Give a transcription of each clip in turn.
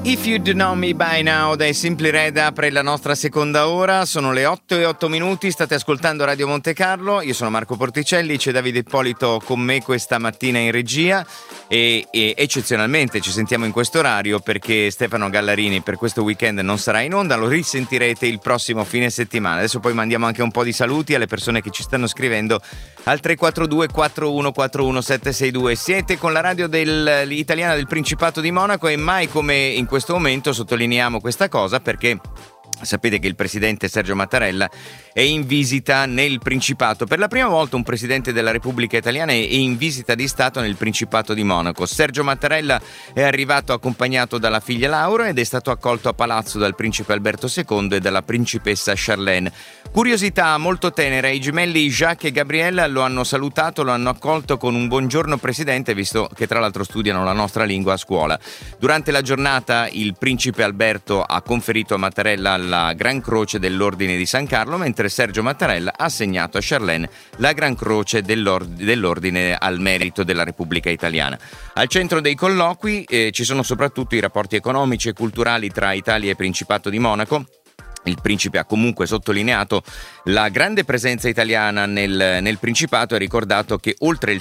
If You Do Know Me By Now dai Simply Red apre la nostra seconda ora, sono le 8:08, state ascoltando Radio Monte Carlo, io sono Marco Porticelli, c'è Davide Ippolito con me questa mattina in regia e eccezionalmente ci sentiamo in questo orario perché Stefano Gallarini per questo weekend non sarà in onda, lo risentirete il prossimo fine settimana. Adesso poi mandiamo anche un po' di saluti alle persone che ci stanno scrivendo al 342 4141 762. Siete con la radio italiana del Principato di Monaco e mai come in questo momento sottolineiamo questa cosa perché sapete che il presidente Sergio Mattarella è in visita nel Principato. Per la prima volta un presidente della Repubblica Italiana è in visita di Stato nel Principato di Monaco. Sergio Mattarella è arrivato accompagnato dalla figlia Laura ed è stato accolto a palazzo dal principe Alberto II e dalla principessa Charlene. Curiosità molto tenera, i gemelli Jacques e Gabriella lo hanno salutato, lo hanno accolto con un buongiorno presidente, visto che tra l'altro studiano la nostra lingua a scuola. Durante la giornata il principe Alberto ha conferito a Mattarella la Gran Croce dell'Ordine di San Carlo, mentre Sergio Mattarella ha assegnato a Charlene la Gran Croce dell'Ordine al merito della Repubblica Italiana. Al centro dei colloqui ci sono soprattutto i rapporti economici e culturali tra Italia e Principato di Monaco. Il principe ha comunque sottolineato la grande presenza italiana nel Principato e ha ricordato che oltre il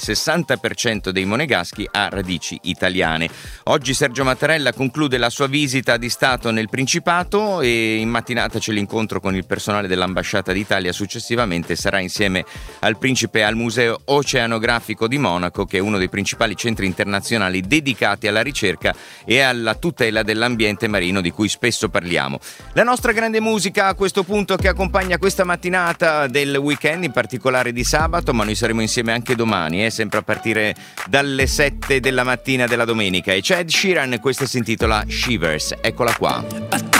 60% dei monegaschi ha radici italiane. Oggi Sergio Mattarella conclude la sua visita di Stato nel Principato e in mattinata c'è l'incontro con il personale dell'Ambasciata d'Italia. Successivamente sarà insieme al principe al Museo Oceanografico di Monaco, che è uno dei principali centri internazionali dedicati alla ricerca e alla tutela dell'ambiente marino di cui spesso parliamo. La nostra grande musica a questo punto che accompagna questa mattinata del weekend, in particolare di sabato, ma noi saremo insieme anche domani, sempre a partire dalle 7 della mattina della domenica. E c'è Ed Sheeran, questa si intitola Shivers, eccola qua.